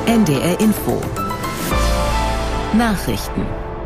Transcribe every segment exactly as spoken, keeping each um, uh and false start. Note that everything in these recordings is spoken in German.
N D R Info. Nachrichten.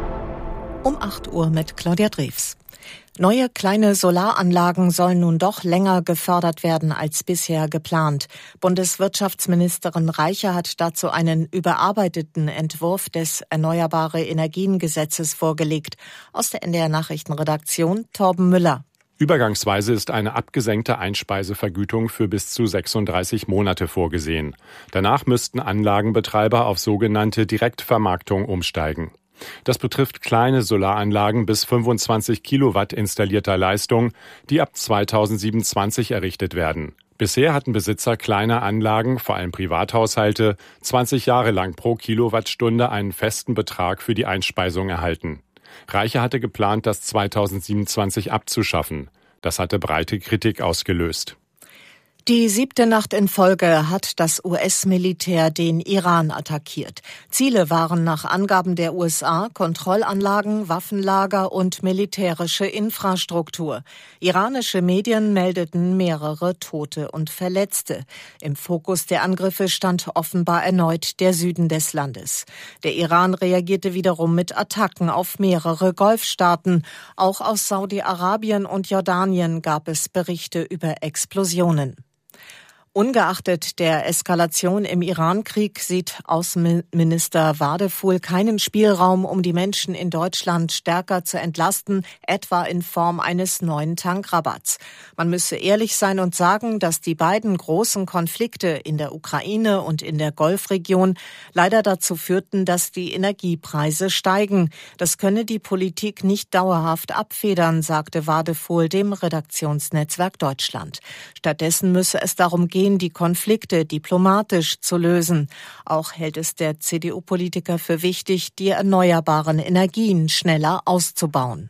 Um acht Uhr mit Claudia Drews. Neue kleine Solaranlagen sollen nun doch länger gefördert werden als bisher geplant. Bundeswirtschaftsministerin Reiche hat dazu einen überarbeiteten Entwurf des Erneuerbare Energien-Gesetzes vorgelegt. Aus der N D R Nachrichtenredaktion Torben Müller. Übergangsweise ist eine abgesenkte Einspeisevergütung für bis zu sechsunddreißig Monate vorgesehen. Danach müssten Anlagenbetreiber auf sogenannte Direktvermarktung umsteigen. Das betrifft kleine Solaranlagen bis fünfundzwanzig Kilowatt installierter Leistung, die ab zweitausendsiebenundzwanzig errichtet werden. Bisher hatten Besitzer kleiner Anlagen, vor allem Privathaushalte, zwanzig Jahre lang pro Kilowattstunde einen festen Betrag für die Einspeisung erhalten. Reiche hatte geplant, das zweitausendsiebenundzwanzig abzuschaffen. Das hatte breite Kritik ausgelöst. Die siebte Nacht in Folge hat das U S-Militär den Iran attackiert. Ziele waren nach Angaben der U S A Kontrollanlagen, Waffenlager und militärische Infrastruktur. Iranische Medien meldeten mehrere Tote und Verletzte. Im Fokus der Angriffe stand offenbar erneut der Süden des Landes. Der Iran reagierte wiederum mit Attacken auf mehrere Golfstaaten. Auch aus Saudi-Arabien und Jordanien gab es Berichte über Explosionen. Ungeachtet der Eskalation im Iran-Krieg sieht Außenminister Wadefuhl keinen Spielraum, um die Menschen in Deutschland stärker zu entlasten, etwa in Form eines neuen Tankrabatts. Man müsse ehrlich sein und sagen, dass die beiden großen Konflikte in der Ukraine und in der Golfregion leider dazu führten, dass die Energiepreise steigen. Das könne die Politik nicht dauerhaft abfedern, sagte Wadefuhl dem Redaktionsnetzwerk Deutschland. Stattdessen müsse es darum gehen, die Konflikte diplomatisch zu lösen. Auch hält es der C D U-Politiker für wichtig, die erneuerbaren Energien schneller auszubauen.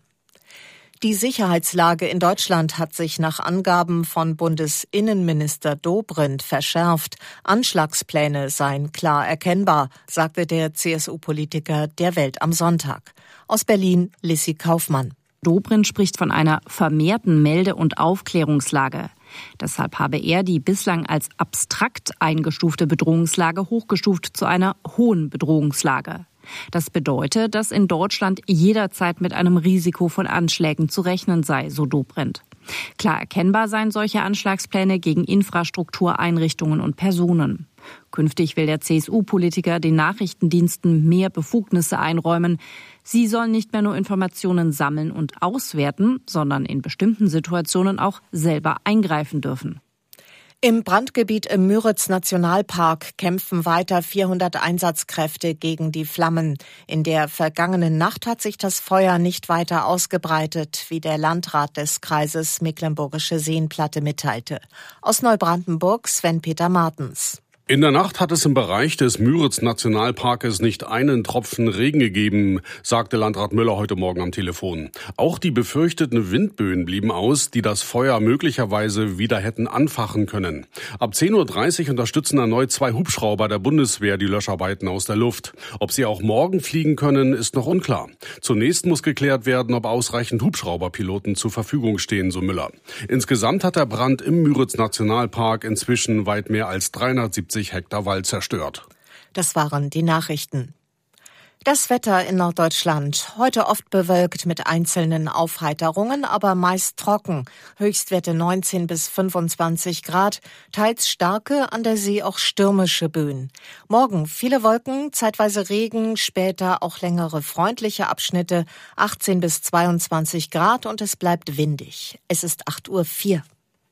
Die Sicherheitslage in Deutschland hat sich nach Angaben von Bundesinnenminister Dobrindt verschärft. Anschlagspläne seien klar erkennbar, sagte der C S U-Politiker der Welt am Sonntag. Aus Berlin, Lissi Kaufmann. Dobrindt spricht von einer vermehrten Melde- und Aufklärungslage. Deshalb habe er die bislang als abstrakt eingestufte Bedrohungslage hochgestuft zu einer hohen Bedrohungslage. Das bedeutet, dass in Deutschland jederzeit mit einem Risiko von Anschlägen zu rechnen sei, so Dobrindt. Klar erkennbar seien solche Anschlagspläne gegen Infrastruktur, Einrichtungen und Personen. Künftig will der C S U-Politiker den Nachrichtendiensten mehr Befugnisse einräumen. Sie sollen nicht mehr nur Informationen sammeln und auswerten, sondern in bestimmten Situationen auch selber eingreifen dürfen. Im Brandgebiet im Müritz-Nationalpark kämpfen weiter vierhundert Einsatzkräfte gegen die Flammen. In der vergangenen Nacht hat sich das Feuer nicht weiter ausgebreitet, wie der Landrat des Kreises Mecklenburgische Seenplatte mitteilte. Aus Neubrandenburg Sven-Peter Martens. In der Nacht hat es im Bereich des Müritz-Nationalparkes nicht einen Tropfen Regen gegeben, sagte Landrat Müller heute Morgen am Telefon. Auch die befürchteten Windböen blieben aus, die das Feuer möglicherweise wieder hätten anfachen können. Ab zehn Uhr dreißig unterstützen erneut zwei Hubschrauber der Bundeswehr die Löscharbeiten aus der Luft. Ob sie auch morgen fliegen können, ist noch unklar. Zunächst muss geklärt werden, ob ausreichend Hubschrauberpiloten zur Verfügung stehen, so Müller. Insgesamt hat der Brand im Müritz-Nationalpark inzwischen weit mehr als dreihundertsiebzig Hektar Wald zerstört. Das waren die Nachrichten. Das Wetter in Norddeutschland. Heute oft bewölkt mit einzelnen Aufheiterungen, aber meist trocken. Höchstwerte neunzehn bis fünfundzwanzig Grad, teils starke, an der See auch stürmische Böen. Morgen viele Wolken, zeitweise Regen, später auch längere freundliche Abschnitte, achtzehn bis zweiundzwanzig Grad und es bleibt windig. Es ist acht Uhr vier.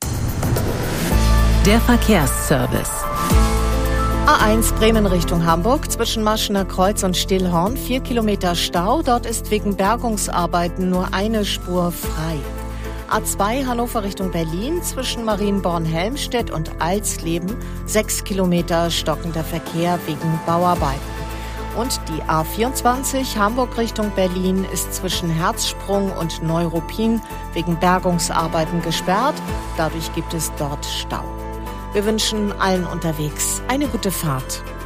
Der Verkehrsservice. A eins Bremen Richtung Hamburg, zwischen Maschener Kreuz und Stillhorn, vier Kilometer Stau. Dort ist wegen Bergungsarbeiten nur eine Spur frei. A zwei Hannover Richtung Berlin, zwischen Marienborn-Helmstedt und Alsleben, sechs Kilometer stockender Verkehr wegen Bauarbeiten. Und die A vierundzwanzig Hamburg Richtung Berlin ist zwischen Herzsprung und Neuruppin wegen Bergungsarbeiten gesperrt. Dadurch gibt es dort Stau. Wir wünschen allen unterwegs eine gute Fahrt.